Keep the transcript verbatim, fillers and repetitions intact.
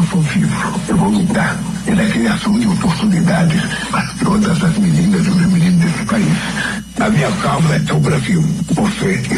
sou vivo, eu vou lutar pela criação de oportunidades para todas as meninas e os meninos desse país. A minha causa é o Brasil. Você